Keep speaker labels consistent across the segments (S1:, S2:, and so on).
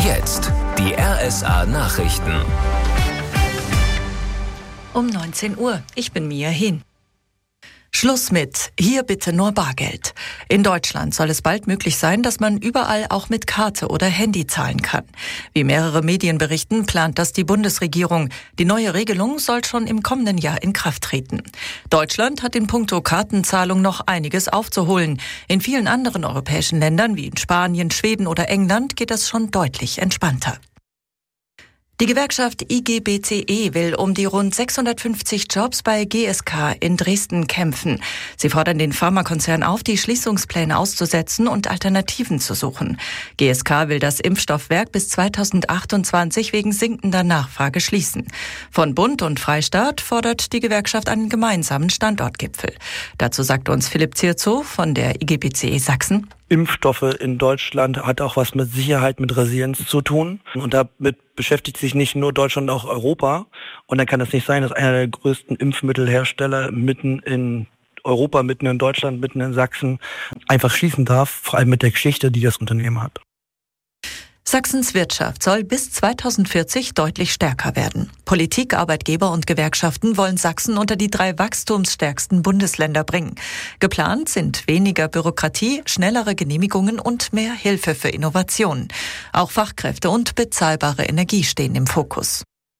S1: Jetzt die RSA-Nachrichten.
S2: Um 19 Uhr. Ich bin Mia Hin. Schluss mit „Hier bitte nur Bargeld". In Deutschland soll es bald möglich sein, dass man überall auch mit Karte oder Handy zahlen kann. Wie mehrere Medien berichten, plant das die Bundesregierung. Die neue Regelung soll schon im kommenden Jahr in Kraft treten. Deutschland hat in puncto Kartenzahlung noch einiges aufzuholen. In vielen anderen europäischen Ländern, wie in Spanien, Schweden oder England, geht das schon deutlich entspannter. Die Gewerkschaft IGBCE will um die rund 650 Jobs bei GSK in Dresden kämpfen. Sie fordern den Pharmakonzern auf, die Schließungspläne auszusetzen und Alternativen zu suchen. GSK will das Impfstoffwerk bis 2028 wegen sinkender Nachfrage schließen. Von Bund und Freistaat fordert die Gewerkschaft einen gemeinsamen Standortgipfel. Dazu sagt uns Philipp Zierzow von der IGBCE Sachsen.
S3: Impfstoffe in Deutschland hat auch was mit Sicherheit, mit Resilienz zu tun. Und damit beschäftigt sich nicht nur Deutschland, auch Europa. Und dann kann es nicht sein, dass einer der größten Impfmittelhersteller mitten in Europa, mitten in Deutschland, mitten in Sachsen einfach schließen darf, vor allem mit der Geschichte, die das Unternehmen hat.
S2: Sachsens Wirtschaft soll bis 2040 deutlich stärker werden. Politik, Arbeitgeber und Gewerkschaften wollen Sachsen unter die 3 wachstumsstärksten Bundesländer bringen. Geplant sind weniger Bürokratie, schnellere Genehmigungen und mehr Hilfe für Innovationen. Auch Fachkräfte und bezahlbare Energie stehen im Fokus.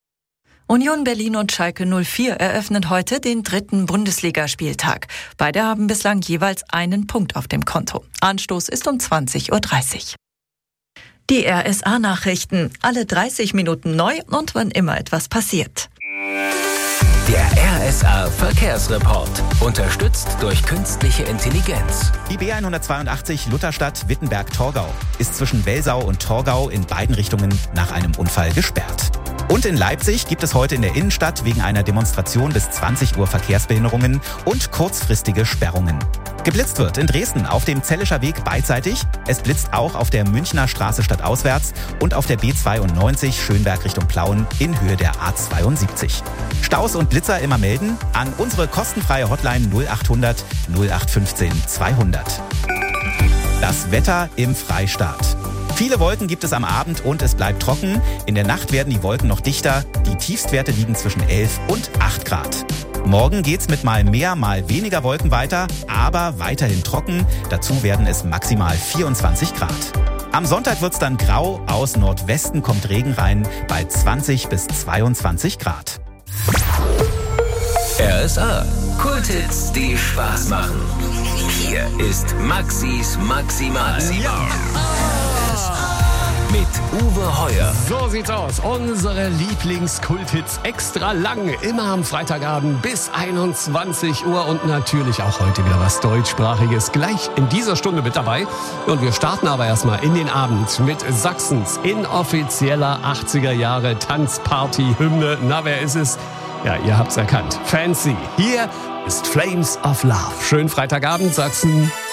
S2: Union Berlin und Schalke 04 eröffnen heute den 3. Bundesligaspieltag. Beide haben bislang jeweils einen Punkt auf dem Konto. Anstoß ist um 20:30 Uhr. Die RSA-Nachrichten, alle 30 Minuten neu und wann immer etwas passiert.
S1: Der RSA-Verkehrsreport, unterstützt durch künstliche Intelligenz.
S4: Die B182 Lutherstadt-Wittenberg-Torgau ist zwischen Welsau und Torgau in beiden Richtungen nach einem Unfall gesperrt. Und in Leipzig gibt es heute in der Innenstadt wegen einer Demonstration bis 20 Uhr Verkehrsbehinderungen und kurzfristige Sperrungen. Geblitzt wird in Dresden auf dem Zellischer Weg beidseitig. Es blitzt auch auf der Münchner Straße stadtauswärts und auf der B92 Schönberg Richtung Plauen in Höhe der A72. Staus und Blitzer immer melden an unsere kostenfreie Hotline 0800 0815 200. Das Wetter im Freistaat. Viele Wolken gibt es am Abend und es bleibt trocken. In der Nacht werden die Wolken noch dichter. Die Tiefstwerte liegen zwischen 11 und 8 Grad. Morgen geht's mit mal mehr, mal weniger Wolken weiter, aber weiterhin trocken. Dazu werden es maximal 24 Grad. Am Sonntag wird's dann grau. Aus Nordwesten kommt Regen rein bei 20 bis 22 Grad.
S1: RSA. Kulthits, die Spaß machen. Hier ist Maxis Maximal. Mit Uwe Heuer.
S5: So sieht's aus. Unsere Lieblingskulthits extra lang. Immer am Freitagabend bis 21 Uhr. Und natürlich auch heute wieder was Deutschsprachiges. Gleich in dieser Stunde mit dabei. Und wir starten aber erstmal in den Abend mit Sachsens inoffizieller 80er Jahre Tanzparty-Hymne. Na, wer ist es? Ja, ihr habt's erkannt. Fancy. Hier ist Flames of Love. Schönen Freitagabend, Sachsen.